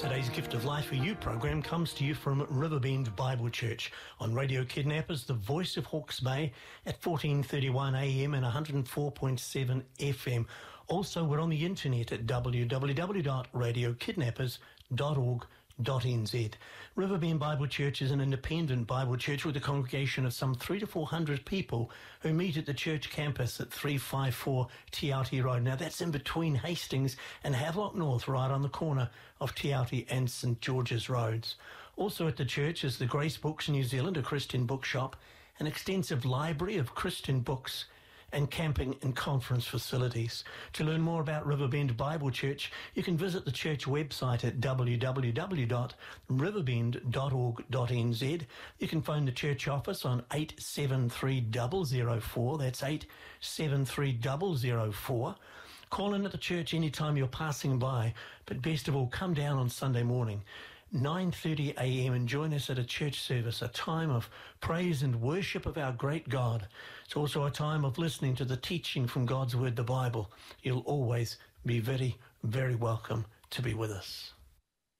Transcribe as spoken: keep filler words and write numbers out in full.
Today's Gift of Life for You program comes to you from Riverbend Bible Church on Radio Kidnappers, the voice of Hawke's Bay at fourteen thirty-one A M and one oh four point seven F M. Also, we're on the internet at w w w dot radio kidnappers dot org dot n z. Riverbend Bible Church is an independent Bible church with a congregation of some three to four hundred people who meet at the church campus at three fifty-four Te Aute Road. Now that's in between Hastings and Havelock North, right on the corner of Te Aute and St George's Roads. Also at the church is the Grace Books New Zealand, a Christian bookshop, an extensive library of Christian books, and camping and conference facilities. To learn more about Riverbend Bible Church, you can visit the church website at w w w dot riverbend dot org dot n z. You can phone the church office on eight seven three zero zero four. That's eight seven three zero zero four. Call in at the church anytime you're passing by, but best of all, come down on Sunday morning, nine thirty A M and join us at a church service, a time of praise and worship of our great God. It's also a time of listening to the teaching from God's Word, the Bible. You'll always be very, very welcome to be with us.